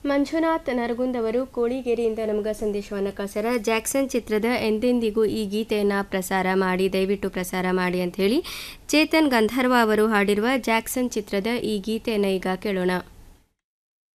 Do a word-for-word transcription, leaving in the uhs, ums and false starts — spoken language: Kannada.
ಮಂಜುನಾಥ್ ನರಗುಂದ್ ಅವರು ಕೋಳಿಗೇರಿಯಿಂದ ನಮಗೆ ಸಂದೇಶವನ್ನು ಕಳಿಸ್ಯಾರ. ಜಾಕ್ಸನ್ ಚಿತ್ರದ ಎಂದೆಂದಿಗೂ ಈ ಗೀತೆಯನ್ನು ಪ್ರಸಾರ ಮಾಡಿ, ದಯವಿಟ್ಟು ಪ್ರಸಾರ ಮಾಡಿ ಅಂತ ಹೇಳಿ. ಚೇತನ್ ಗಂಧರ್ವ ಅವರು ಹಾಡಿರುವ ಜಾಕ್ಸನ್ ಚಿತ್ರದ ಈ ಗೀತೆಯನ್ನು ಈಗ ಕೇಳೋಣ.